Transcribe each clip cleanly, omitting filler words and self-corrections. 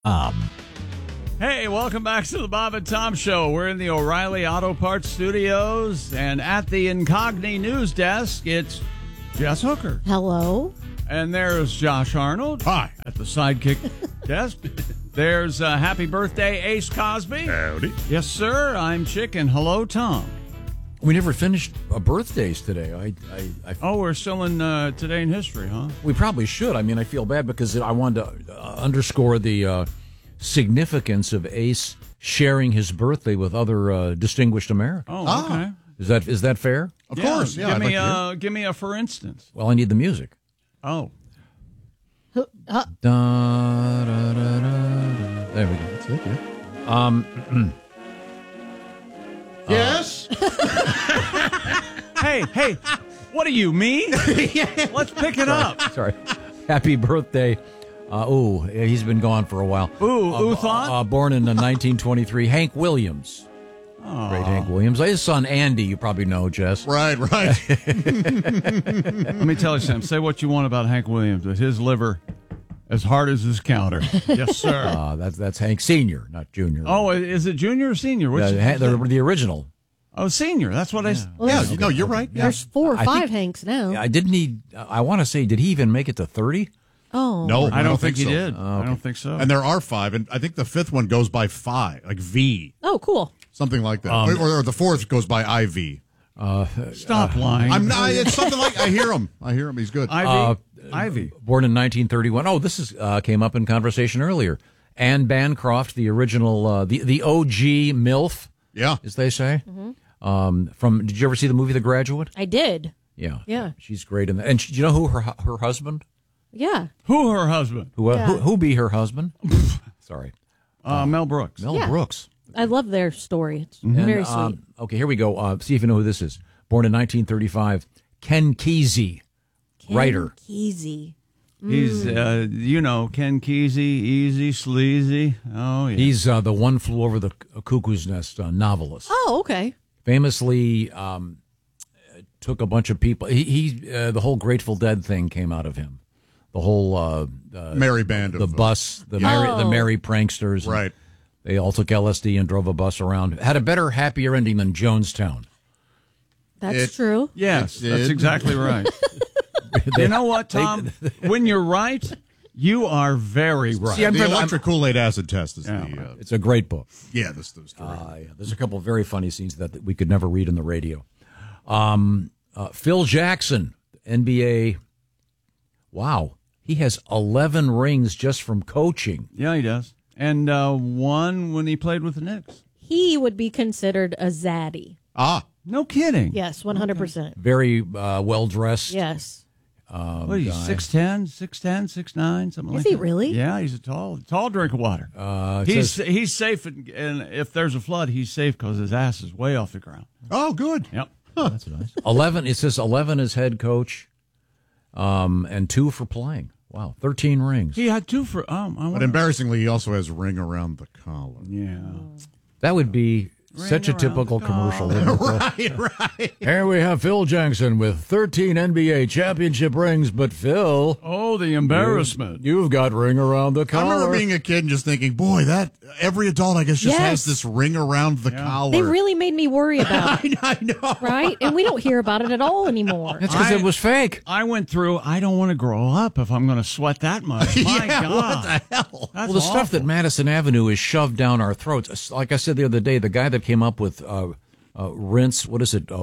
Hey, welcome back to the Bob and Tom Show. We're in the O'Reilly Auto Parts Studios, and at the Incogni News Desk, it's Jess Hooker. Hello. And there's Josh Arnold. Hi. At the Sidekick Desk. There's Happy Birthday, Ace Cosby. Howdy. Yes, sir. I'm Chick, and hello, Tom. We never finished birthdays today. Oh, we're still in Today in History, huh? We probably should. I mean, I feel bad because I wanted to underscore the significance of Ace sharing his birthday with other distinguished Americans. Oh, okay. Is that fair? Of course. Yeah. Give me a for instance. Well, I need the music. Oh. Da, da, da, da, da. There we go. That's it. Yeah. Yes. Hey, what are you, me? Let's pick it up. Sorry. Happy birthday. He's been gone for a while. Thought? Born in 1923, Hank Williams. Oh. Great Hank Williams. His son Andy, you probably know, Jess. Right. Let me tell you something. Say what you want about Hank Williams, but his liver as hard as his counter. Yes, sir. That's Hank Senior, not Junior. Oh, is it junior or senior? Which The original. Oh, senior. That's what I said. Well, no, you're right. Yeah. There's 4 or 5 Hanks now. I want to say, did he even make it to 30? Oh. No, I don't think he so. did. Okay. I don't think so. And there are 5, and I think the 5th one goes by 5, like V, Oh, cool. something like that. Or the 4th goes by IV. Stop lying. I'm not. It's something like I hear him. He's good. Ivy. Born in 1931. Oh, this came up in conversation earlier. Anne Bancroft, the original, the OG MILF, Yeah. as they say. Mm-hmm. Did you ever see the movie The Graduate? I did. Yeah. Yeah. She's great in that. And do you know who her husband? Yeah. Who her husband? Who be her husband? Sorry. Mel Brooks. Mel Yeah. Brooks. I love their story. It's very sweet. Okay, here we go. See if you know who this is. Born in 1935, Ken Kesey, writer. Kesey. He's, Ken Kesey, easy, sleazy. Oh, yeah. He's the One Flew Over the Cuckoo's Nest novelist. Oh, okay. Famously took a bunch of people. The whole Grateful Dead thing came out of him. The whole Merry band of the bus, the merry pranksters. Right. They all took LSD and drove a bus around. Had a better, happier ending than Jonestown. That's true. Yes, that's exactly right. You know what, Tom? When you're right, you are very right. See, the electric Kool-Aid acid test is It's a great book. yeah, the story. There's a couple of very funny scenes that we could never read on the radio. Phil Jackson, NBA. Wow. He has 11 rings just from coaching. Yeah, he does. And one when he played with the Knicks. He would be considered a zaddy. No kidding. Yes, 100%. Very well-dressed. Yes. What, he's 6'10", 6'9", something like that. Is he really? Yeah, he's a tall drink of water. He's safe, and if there's a flood, he's safe because his ass is way off the ground. Oh, good. Yep. That's nice. 11. It says 11 as head coach, and 2 for playing. Wow, 13 rings. He had 2 for. But embarrassingly, he also has ring around the collar. Yeah. That would be such a typical commercial. Right. Here we have Phil Jackson with 13 NBA championship rings, but Phil, Oh, the embarrassment. you've got ring around the I collar. remember being a kid and just thinking, boy, that every adult, I guess, just has Yes. this ring around the collar. They really made me worry about it, I know. right? And we don't hear about it at all anymore. That's because it was fake. I went through. I don't want to grow up if I'm going to sweat that much. My Yeah, God. what the hell? That's Well, the stuff awful. that Madison Avenue is shoved down our throats. Like I said the other day, the guy that came up with rinse, what is it?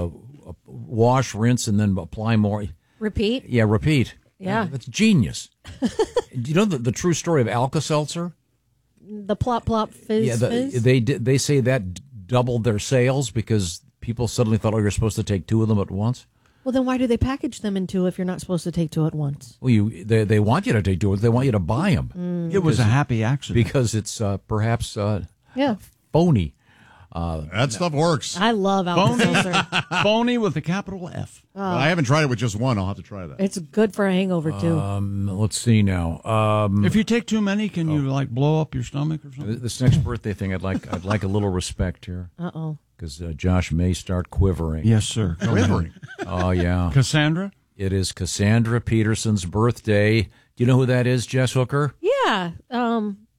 Wash, rinse, and then apply more. Repeat. Yeah, repeat. Yeah. That's genius. Do you know the true story of Alka-Seltzer? The plop plop fizz Yeah, fizz. they say that doubled their sales because people suddenly thought, you're supposed to take 2 of them at once. Well, then why do they package them in 2 if you're not supposed to take 2 at once? Well, they want you to take 2. They want you to buy them It was a happy accident. because it's perhaps Yeah. phony. That stuff works. I love Alka-Seltzer. Phony with a capital F. But I haven't tried it with just one. I'll have to try that. It's good for a hangover, too. Let's see now. If you take too many, can you like blow up your stomach or something? This next birthday thing, I'd like a little respect here Uh-oh. because Josh may start quivering. Yes, sir. Quivering. Oh yeah, Cassandra? it is Cassandra Peterson's birthday. Do you know who that is, Jess Hooker? Yeah.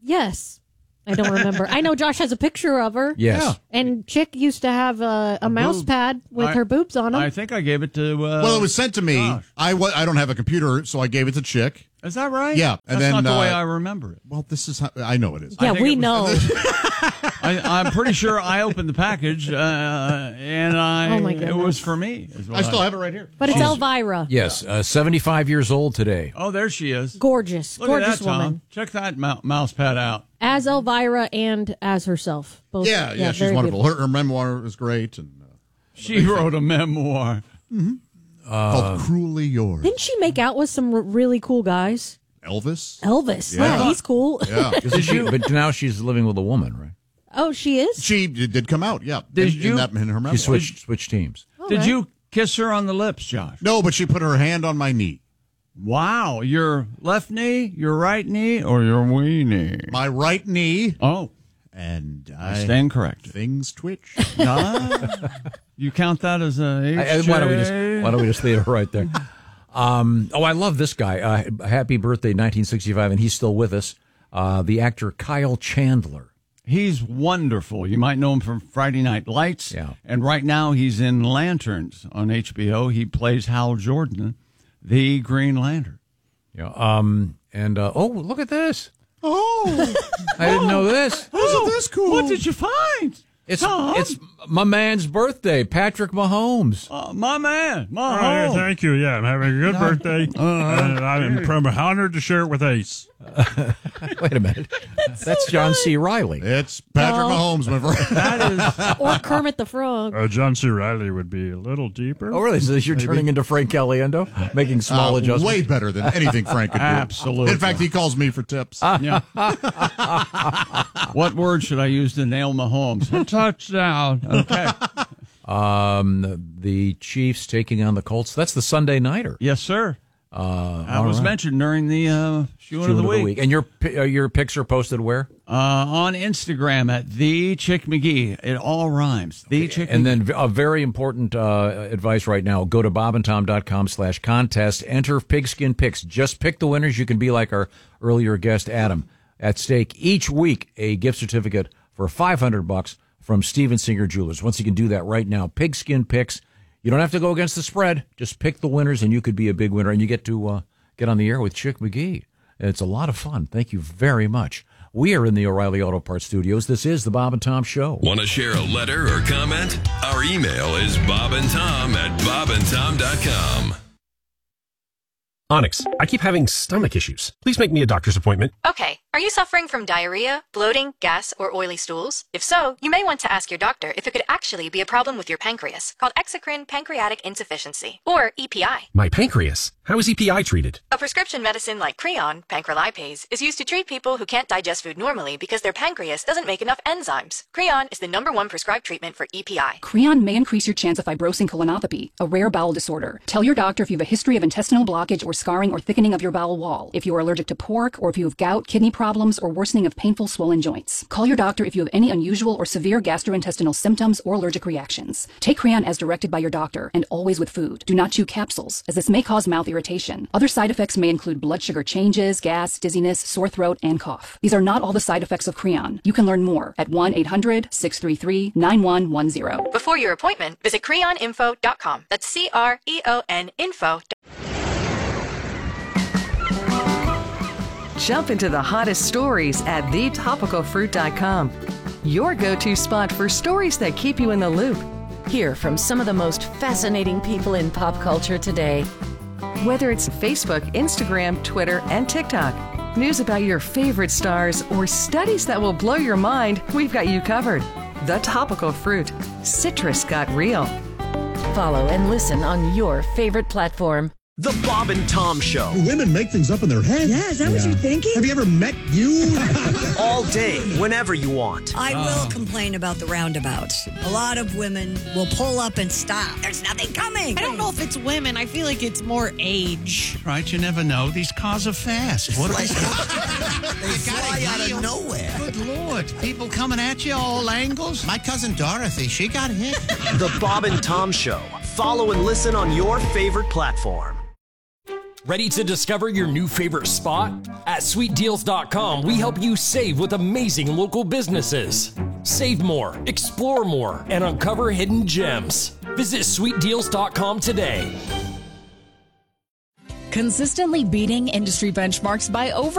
Yes. I don't remember. I know Josh has a picture of her. Yes. Yeah. And Chick used to have a mouse boob. pad with her boobs on them. I think I gave it to. Well, it was sent to me. Josh. I don't have a computer, so I gave it to Chick. Is that right? Yeah, and That's then, not the way I remember it. Well, this is how I know it is. yeah, think we it was- know. I'm pretty sure I opened the package, and Oh, my it goodness. was for me. is what I still have it right here. But it's Elvira. Yes, 75 years old today. Oh, there she is. Gorgeous. Look Gorgeous at that, Tom. woman. Check that mouse pad out. As Elvira and as herself. Both. Yeah, she's very wonderful. beautiful. Her memoir is great, and She wrote a memoir. called "Cruelly Yours." Didn't she make out with some really cool guys? Elvis. Elvis. Yeah. Yeah, he's cool. Yeah, Isn't she? But now she's living with a woman, right? Oh, she is? she did come out. Yeah, Did in you- her memoir. She switched teams. Did right. you kiss her on the lips, Josh? No, but she put her hand on my knee. Wow. Your left knee, your right knee, or your wee knee? My right knee, Oh, and I stand corrected. Things twitch. You count that as a Why don't we just leave it right there? I love this guy. Happy birthday, 1965, and he's still with us. The actor Kyle Chandler. He's wonderful. You might know him from Friday Night Lights. Yeah. And right now he's in Lanterns on HBO. He plays Hal Jordan, the Green Lantern. Yeah. Look at this. Oh, I didn't know this. isn't this cool? What did you find? It's Tom? it's my man's birthday, Patrick Mahomes. My man. My Oh, home. thank you. Yeah, I'm having a good birthday. And I'm honored to share it with Ace. Wait a minute. That's John C. Riley. It's Patrick Mahomes, my friend. That is. Or Kermit the Frog. John C. Riley would be a little deeper. Oh, really? So you're turning into Frank Caliendo, making small adjustments? Way better than anything Frank could do. Absolutely. In fact, he calls me for tips. Yeah. What word should I use to nail Mahomes? Touchdown. Okay. The Chiefs taking on the Colts. That's the Sunday nighter. Yes, sir. That was mentioned during the Shoe of the Week. And your picks are posted where? On Instagram at The Chick McGee. It all rhymes. The Chick And McGee. then a very important advice right now. Go to bobandtom.com/contest. Enter Pigskin Picks. Just pick the winners. You can be like our earlier guest, Adam. At stake each week, a gift certificate for $500 from Steven Singer Jewelers. Once you can do that right now. Pigskin Picks. You don't have to go against the spread. Just pick the winners, and you could be a big winner. And you get to get on the air with Chick McGee. It's a lot of fun. Thank you very much. We are in the O'Reilly Auto Parts Studios. This is the Bob and Tom Show. Want to share a letter or comment? Our email is bobandtom@bobandtom.com. Onyx, I keep having stomach issues. Please make me a doctor's appointment. Okay, are you suffering from diarrhea, bloating, gas, or oily stools? If so, you may want to ask your doctor if it could actually be a problem with your pancreas, called exocrine pancreatic insufficiency, or EPI. My pancreas. How is EPI treated? A prescription medicine like Creon, pancrelipase, is used to treat people who can't digest food normally because their pancreas doesn't make enough enzymes. Creon is the #1 prescribed treatment for EPI. Creon may increase your chance of fibrosing colonopathy, a rare bowel disorder. Tell your doctor if you have a history of intestinal blockage or scarring or thickening of your bowel wall, if you are allergic to pork, or if you have gout, kidney problems, or worsening of painful swollen joints. Call your doctor if you have any unusual or severe gastrointestinal symptoms or allergic reactions. Take Creon as directed by your doctor, and always with food. Do not chew capsules, as this may cause mouth irritation. Other side effects may include blood sugar changes, gas, dizziness, sore throat, and cough. These are not all the side effects of Creon. You can learn more at 1-800-633-9110. Before your appointment, visit creoninfo.com. That's CREON info. Jump into the hottest stories at thetopicalfruit.com. Your go-to spot for stories that keep you in the loop. Hear from some of the most fascinating people in pop culture today. Whether it's Facebook, Instagram, Twitter, and TikTok, news about your favorite stars, or studies that will blow your mind, we've got you covered. The Topical Fruit. Citrus got real. Follow and listen on your favorite platform. The Bob and Tom Show. Women make things up in their head. Yeah, is that what you're thinking? Have you ever met you? All day, whenever you want. I will complain about the roundabouts. A lot of women will pull up and stop. There's nothing coming. I don't know if it's women. I feel like it's more age. Right, you never know. These cars are fast. What They fly out of nowhere. Good Lord. People coming at you all angles. My cousin Dorothy, she got hit. The Bob and Tom Show. Follow and listen on your favorite platform. Ready to discover your new favorite spot? At sweetdeals.com, we help you save with amazing local businesses. Save more, explore more, and uncover hidden gems. Visit sweetdeals.com today. Consistently beating industry benchmarks by over